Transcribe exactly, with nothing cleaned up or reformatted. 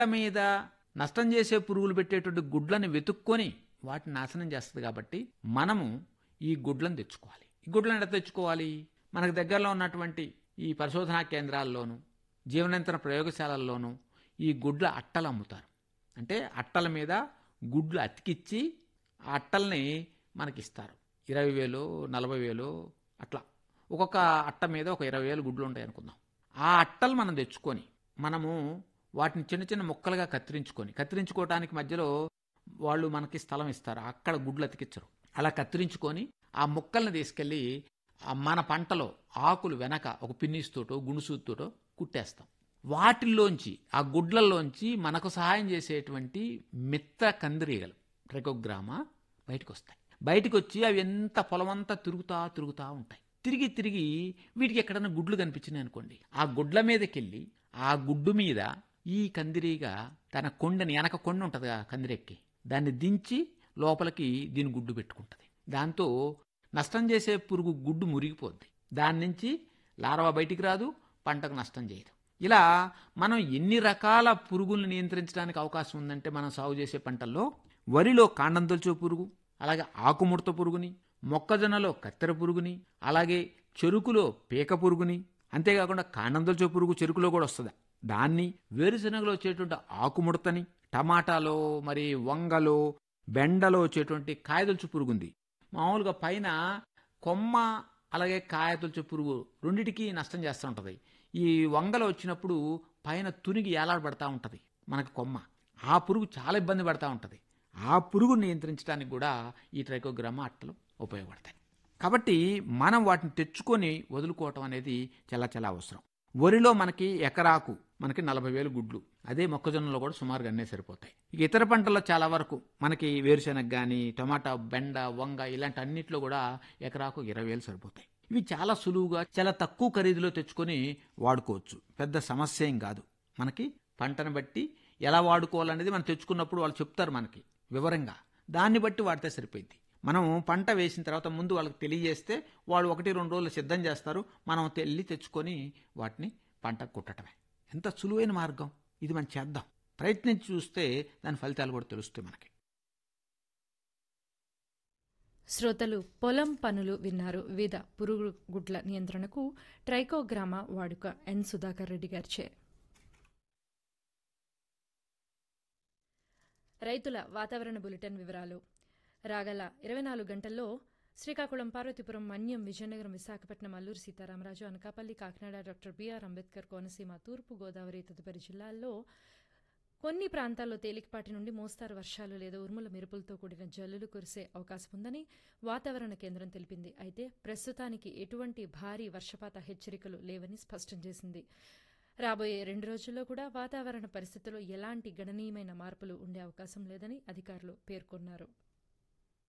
మీద నష్టం చేసే పురుగులు పెట్టేటువంటి గుడ్లను వెతుక్కొని వాటిని నాశనం చేస్తుంది. కాబట్టి మనము ఈ గుడ్లను తెచ్చుకోవాలి. ఈ గుడ్లను ఎట్లా తెచ్చుకోవాలి? మనకు దగ్గరలో ఉన్నటువంటి ఈ పరిశోధనా కేంద్రాల్లోనూ జీవనంతర ప్రయోగశాలల్లోనూ ఈ గుడ్ల అట్టలు అమ్ముతారు. అంటే అట్టల మీద గుడ్లు అతికిచ్చి ఆ అట్టల్ని మనకిస్తారు. ఇరవై వేలు నలభై వేలు అట్లా ఒక్కొక్క అట్ట మీద ఒక ఇరవై వేలు గుడ్లు ఉంటాయి అనుకుందాం. ఆ అట్టలు మనం తెచ్చుకొని మనము వాటిని చిన్న చిన్న ముక్కలుగా కత్తిరించుకొని, కత్తిరించుకోవడానికి మధ్యలో వాళ్ళు మనకి స్థలం ఇస్తారు, అక్కడ గుడ్లు అతికిచ్చరు. అలా కత్తిరించుకొని ఆ ముక్కల్ని తీసుకెళ్ళి మన పంటలో ఆకులు వెనక ఒక పిన్నిస్తోటో గుణుసూతోటో కుట్టేస్తాం. వాటిల్లోంచి ఆ గుడ్లల్లోంచి మనకు సహాయం చేసేటువంటి మిత్ర కందిరీగలు ట్రైకోగ్రామా బయటకు వస్తాయి. బయటకు వచ్చి అవి ఎంత పొలమంతా తిరుగుతా తిరుగుతూ ఉంటాయి. తిరిగి తిరిగి వీటికి ఎక్కడైనా గుడ్లు కనిపించినాయి అనుకోండి, ఆ గుడ్ల మీదకెళ్ళి ఆ గుడ్డు మీద ఈ కందిరీగ తన కొండని, వెనక కొండ ఉంటుందిగా కందిరెక్కి, దాన్ని దించి లోపలికి దీని గుడ్డు పెట్టుకుంటుంది. దాంతో నష్టం చేసే పురుగు గుడ్డు మురిగిపోద్ది. దాని నుంచి లార్వా బయటికి రాదు, పంటకు నష్టం చేయదు. ఇలా మనం ఎన్ని రకాల పురుగుల్ని నియంత్రించడానికి అవకాశం ఉందంటే మనం సాగు చేసే పంటల్లో వరిలో కాండం తొలిచే పురుగు, అలాగే ఆకుముడత పురుగుని, మొక్కజొన్నలో కత్తెర పురుగుని, అలాగే చెరుకులో పీక పురుగుని, అంతేకాకుండా కాండం తొలిచే పురుగు చెరుకులో కూడా వస్తుంది, దాన్ని, వేరుశనగలో వచ్చేటువంటి ఆకుముడతని, టమాటాలో మరి వంగలో బెండలో వచ్చేటువంటి కాయదొలుచు పురుగుంది. మామూలుగా పైన కొమ్మ అలాగే కాయదొలుచు పురుగు రెండిటికి నష్టం చేస్తూ ఉంటుంది. ఈ వంగలో వచ్చినప్పుడు పైన తునిగి ఏలాడబడతా ఉంటుంది మనకు కొమ్మ, ఆ పురుగు చాలా ఇబ్బంది పడతా ఉంటుంది. ఆ పురుగును నియంత్రించడానికి కూడా ఈ ట్రైకోగ్రామా అట్టలు ఉపయోగపడతాయి. కాబట్టి మనం వాటిని తెచ్చుకొని వదులుకోవటం అనేది చాలా చాలా అవసరం. వరిలో మనకి ఎకరాకు మనకి నలభై వేలు గుడ్లు, అదే మొక్కజొన్నలో కూడా సుమారుగా అన్నీ సరిపోతాయి. ఇక ఇతర పంటల్లో చాలా వరకు మనకి వేరుశెనగ కానీ టమాటా, బెండ, వంగ ఇలాంటి అన్నింటిలో కూడా ఎకరాకు ఇరవై వేలు సరిపోతాయి. ఇవి చాలా సులువుగా చాలా తక్కువ ఖరీదులో తెచ్చుకొని వాడుకోవచ్చు. పెద్ద సమస్య ఏం కాదు. మనకి పంటను బట్టి ఎలా వాడుకోవాలనేది మనం తెచ్చుకున్నప్పుడు వాళ్ళు చెప్తారు మనకి వివరంగా, దాన్ని బట్టి వాడితే సరిపోయింది. మనం పంట వేసిన తర్వాత ముందు వాళ్ళకి తెలియజేస్తే వాళ్ళు ఒకటి రెండు రోజులు సిద్ధం చేస్తారు, మనం వెళ్ళి తెచ్చుకొని వాటిని పంటకు కుట్టడమే. ఎంత సులువైన మార్గం ఇది. మనం చేద్దాం, ప్రయత్నించి చూస్తే దాని ఫలితాలు కూడా తెలుస్తాయి మనకి. శ్రోతలు పొలం పనులు విన్నారు. వివిధ పురుగు గుడ్ల నియంత్రణకు ట్రైకోగ్రామా వాడుక ఎన్ సుధాకర్ రెడ్డి గారిచే. రైతుల వాతావరణ బులెటిన్ వివరాలు. రాగల ఇరవై నాలుగు గంటల్లో శ్రీకాకుళం, పార్వతీపురం, మన్యం, విజయనగరం, విశాఖపట్నం, అల్లూరు సీతారామరాజు, అనకాపల్లి, కాకినాడ, డాక్టర్ బిఆర్ అంబేద్కర్ కోనసీమ, తూర్పు గోదావరి తదుపరి జిల్లాల్లో కొన్ని ప్రాంతాల్లో తేలికపాటి నుండి మోస్తారు వర్షాలు లేదా ఉరుముల మెరుపులతో కూడిన జల్లులు కురిసే అవకాశం ఉందని వాతావరణ కేంద్రం తెలిపింది. అయితే ప్రస్తుతానికి ఎటువంటి భారీ వర్షపాత హెచ్చరికలు లేవని స్పష్టం చేసింది. రాబోయే రెండు రోజుల్లో కూడా వాతావరణ పరిస్థితుల్లో ఎలాంటి గణనీయమైన మార్పులు ఉండే అవకాశం లేదని అధికారులు పేర్కొన్నారు.